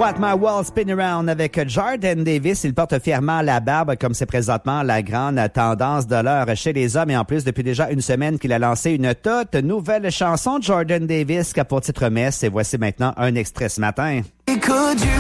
What My World Spin Around avec Jordan Davis. Il porte fièrement la barbe comme c'est présentement la grande tendance de l'heure chez les hommes. Et en plus, depuis déjà une semaine qu'il a lancé une toute nouvelle chanson de Jordan Davis qui a pour titre Mess. Et voici maintenant un extrait ce matin. Could you